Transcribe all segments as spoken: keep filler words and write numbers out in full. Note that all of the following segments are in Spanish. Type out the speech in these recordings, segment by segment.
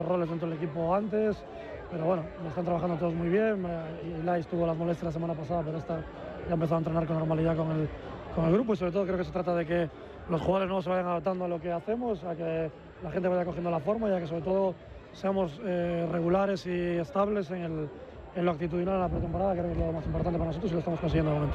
roles dentro del equipo antes, pero bueno, están trabajando todos muy bien. Ilais tuvo las molestias la semana pasada, pero esta ya empezó a entrenar con normalidad con el, con el grupo, y sobre todo creo que se trata de que los jugadores nuevos se vayan adaptando a lo que hacemos, a que la gente vaya cogiendo la forma y a que sobre todo seamos eh, regulares y estables en, el, en lo actitudinal en la pretemporada, que creo que es lo más importante para nosotros y lo estamos consiguiendo de momento.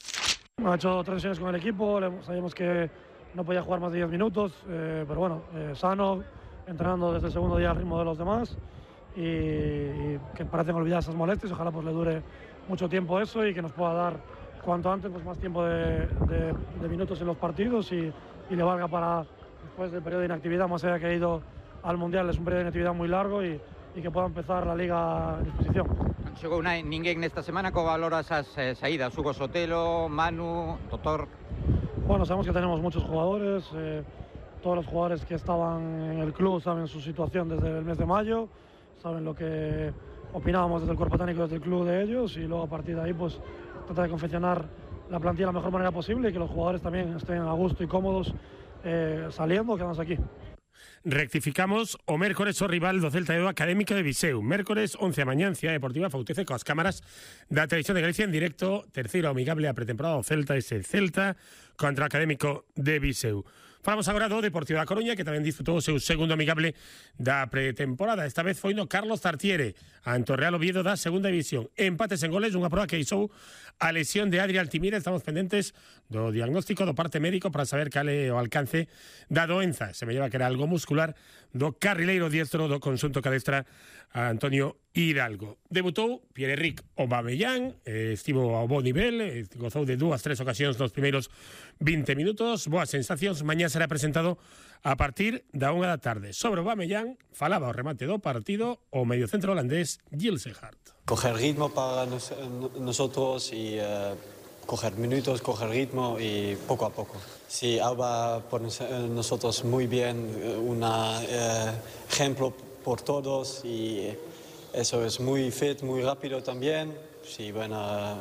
Ha hecho tres sesiones con el equipo, sabíamos que no podía jugar más de diez minutos, eh, pero bueno, eh, sano, entrenando desde el segundo día al ritmo de los demás y, y que parecen olvidar esas molestias. Ojalá pues le dure mucho tiempo eso y que nos pueda dar cuanto antes pues, más tiempo de, de, de minutos en los partidos y, y le valga para después del periodo de inactividad, más allá que ha ido al Mundial, es un periodo de inactividad muy largo y, y que pueda empezar la Liga a disposición. Non chegou ninguén nesta semana, como valoras as eh, saídas? Hugo Sotelo, Manu, Totor. Bueno, sabemos que tenemos muchos jugadores, eh, todos los jugadores que estaban en el club saben su situación desde el mes de mayo, saben lo que opinábamos desde el cuerpo técnico, desde el club de ellos, y luego a partir de ahí pues trata de confeccionar la plantilla de la mejor manera posible y que los jugadores también estén a gusto y cómodos eh, saliendo, quedándose aquí. Rectificamos, o mércores o rival do Celta e do Académico de Viseu. Mércores, once a mañá, en Cidade Deportiva Fautece, coas cámaras da Televisión de Galicia en directo, terceiro amigable a pretemporada do Celta, ese Celta contra o Académico de Viseu. Falamos agora do Deportivo da Coruña, que tamén disputou o seu segundo amigable da pretemporada. Esta vez foi no Carlos Tartiere, ante o Real Oviedo da segunda división. Empates en goles, unha proba que isou a lesión de Adri Altimira. Estamos pendentes do diagnóstico do parte médico para saber cal é o alcance da doenza. Se me lleva que era algo muscular do carrileiro diestro do conxunto cadestra Antonio Hidalgo. Debutou Pierre-Emerick Aubameyang, eh, estivo ao bo nivel, eh, gozou de dúas, tres ocasións nos primeiros vinte minutos, boas sensacións. Mañá será presentado a partir da unha da tarde. Sobre Aubameyang, falaba o remate do partido o mediocentro holandés Gilles Hart. Coger ritmo para nos, nosotros y uh, coger minutos, coger ritmo y poco a poco. Si Alba por nosotros muy bien, un uh, ejemplo por todos y eso es muy fit, muy rápido también. Sí, bueno,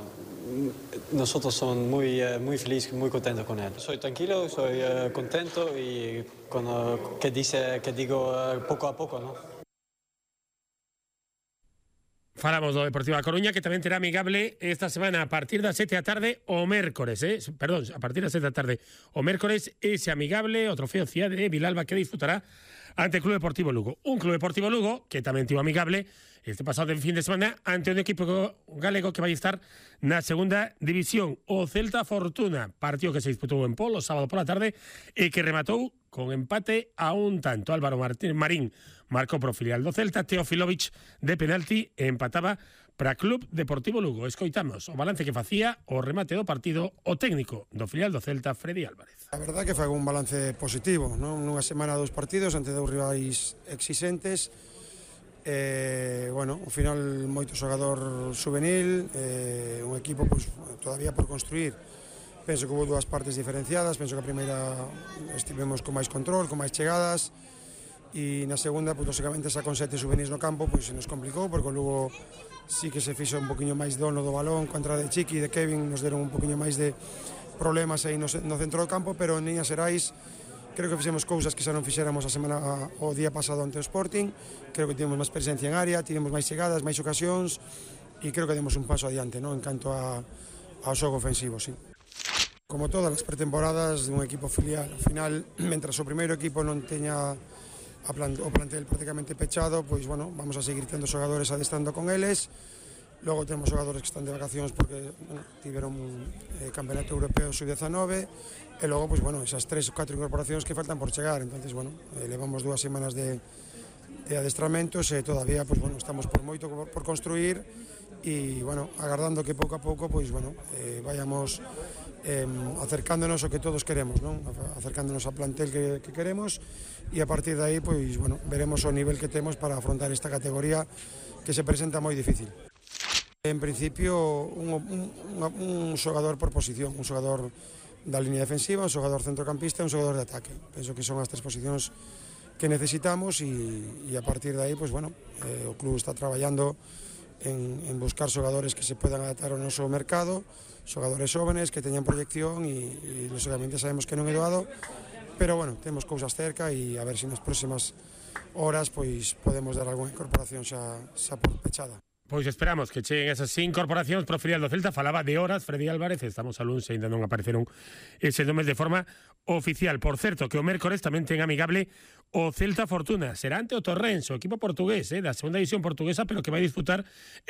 nosotros somos muy, muy felices, muy contentos con él. Soy tranquilo, soy uh, contento y con, uh, que, dice, que digo uh, poco a poco, ¿no? Falamos do Deportivo da Coruña, que tamén terá amigable esta semana a partir das sete da tarde o mércores, eh? Perdón, a partir das sete da tarde o mércores, ese amigable, o trofeo Cidade de Vilalba, que disfrutará ante o Club Deportivo Lugo. Un Club Deportivo Lugo que tamén tivo amigable este pasado fin de semana ante un equipo galego que vai estar na segunda división, o Celta Fortuna, partido que se disputou en Polo sábado pola tarde e que rematou con empate a un tanto. Álvaro Martín Marín marcou pro filial do Celta, Teofilovic de penalti e empataba para Club Deportivo Lugo. Escoitamos o balance que facía o remate do partido o técnico do filial do Celta, Freddy Álvarez. A verdade que foi un balance positivo, non? Nunha semana dos partidos ante dous rivais exixentes. Eh, bueno, ao final moito xogador juvenil, eh, un equipo pues, todavía por construir. Penso que houve dúas partes diferenciadas, penso que a primeira estivemos con máis control, con máis chegadas, e na segunda, pues, lógicamente, xa con sete juvenis no campo, pues, se nos complicou, porque logo sí que se fixo un poquinho máis dono do balón, con a entrada de Chiqui e de Kevin, nos deron un poquinho máis de problemas aí no, no centro do campo, pero en líneas xerais creo que fixemos cousas que xa non fixéramos a semana o día pasado ante o Sporting. Creo que tivemos máis presencia en área, tivemos máis chegadas, máis ocasións, e creo que demos un paso adiante, ¿no? En canto a, ao xogo ofensivo, sí. Como todas as pretemporadas de un equipo filial, ao final, mentras o primeiro equipo non teña a plan, o plantel prácticamente pechado, pois, bueno, vamos a seguir tendo xogadores adestrando con eles. Logo temos xogadores que están de vacacións porque bueno, tiveron un eh, campeonato europeo sub diecinueve e logo, pues, bueno, esas tres ou catro incorporacións que faltan por chegar. Entonces, bueno, eh, levamos dúas semanas de, de adestramentos e todavía, pues, bueno, estamos por moito por, por construir e, bueno, agardando que pouco a pouco, pues, bueno, eh, vayamos eh, acercándonos ao que todos queremos, ¿no? Acercándonos ao plantel que, que queremos e a partir de aí, pues, bueno, veremos o nivel que temos para afrontar esta categoría que se presenta moi difícil. En principio, un, un, un xogador por posición, un xogador da línea defensiva, un xogador centrocampista e un xogador de ataque. Penso que son as tres posicións que necesitamos e, e a partir de aí, pues, bueno, eh, o club está traballando en, en buscar xogadores que se puedan adaptar ao noso mercado, xogadores jóvenes que teñan proyección e, e lógicamente sabemos que non é doado, pero bueno, temos cousas cerca e a ver se nas próximas horas, pois podemos dar algunha incorporación xa, xa por pechada. Pois esperamos que cheguen esas incorporacións pro filial do Celta. Falaba de horas Freddy Álvarez, estamos a luns e ainda non apareceron eses nomes de forma oficial. Por certo, que o mércores tamén ten amigable o Celta Fortuna. Será ante o Torrense, o equipo portugués, eh, da segunda división portuguesa, pero que vai disputar